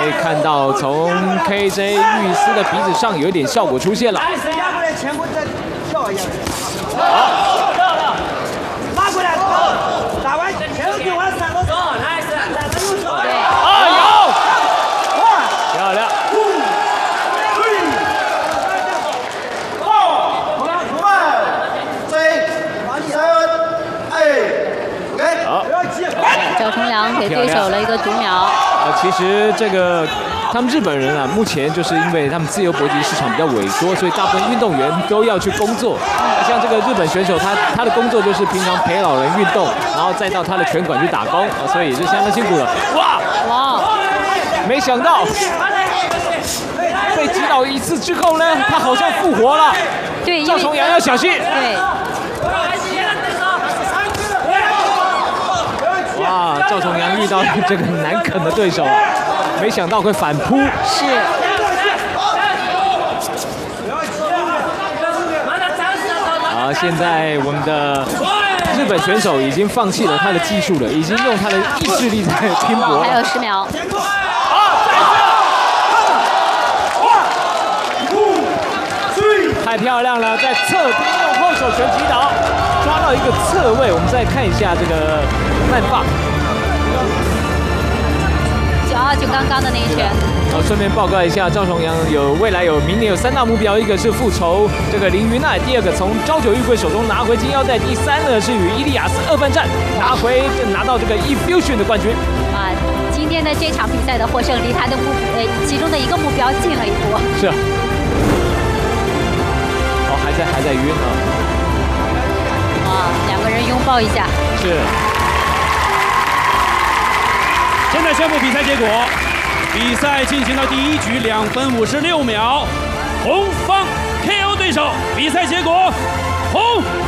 可以看到从 KJ 玉丝的鼻子上有一点效果出现了。好， 拉过来，打完前后给完3个手，来是，3个右手。 啊有，漂亮。好， 赵崇良给对手了一个读秒。 其实这个他们日本人啊，目前就是因为他们自由搏击市场比较萎缩，所以大部分运动员都要去工作。像这个日本选手，他的工作就是平常陪老人运动，然后再到他的拳馆去打工，所以也是相当辛苦了。哇！没想到被击倒一次之后呢，他好像复活了。 对， 赵崇良要小心。 对。 哇，赵崇良遇到这个难啃的对手啊，没想到会反扑。 是。 好，现在我们的日本选手已经放弃了他的技术了，已经用他的意志力在拼搏。 还有10秒。 太漂亮了，在侧边用后手拳击倒，抓到一个侧位。我们再看一下这个慢放。 就刚刚的那一拳。 好，顺便报告一下，赵崇良未来明年有3大目标，一个是复仇这个林云奈，第二个从朝九玉贵手中拿回金腰带，第3呢是与伊利亚斯2番战拿到这个 eFusion 的冠军。 啊，今天的这场比赛的获胜离他的其中的一个目标近了一步。 是。哦，还在晕啊。 哇，2个人拥抱一下。 是。 现在宣布比赛结果，比赛进行到第1局2分56秒，红方 KO 对手，比赛结果红。